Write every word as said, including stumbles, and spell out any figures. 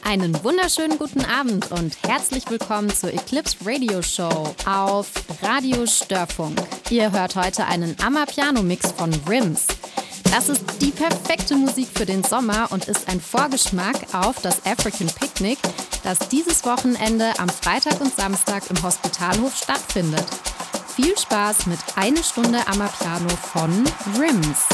Einen wunderschönen guten Abend und herzlich willkommen zur Eclipse Radio Show auf Radio Störfunk. Ihr hört heute einen Amapiano-Mix von Rims. Das ist die perfekte Musik für den Sommer und ist ein Vorgeschmack auf das African Picnic, das dieses Wochenende am Freitag und Samstag im Hospitalhof stattfindet. Viel Spaß mit Eine Stunde Amapiano von Rims.